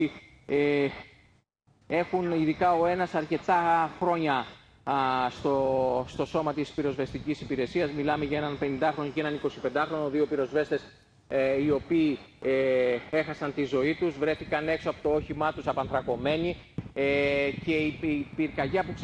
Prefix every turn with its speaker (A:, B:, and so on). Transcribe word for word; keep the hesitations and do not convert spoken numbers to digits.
A: ε, έχουν ειδικά ο ένας αρκετά χρόνια α, στο, στο σώμα της πυροσβεστικής υπηρεσίας. Μιλάμε για έναν πενηντάχρονο και έναν εικοσιπεντάχρονο, δύο πυροσβέστες ε, οι οποίοι ε, έχασαν τη ζωή τους, βρέθηκαν έξω από το όχημά τους απανθρακωμένοι ε, και η, η πυρκαγιά που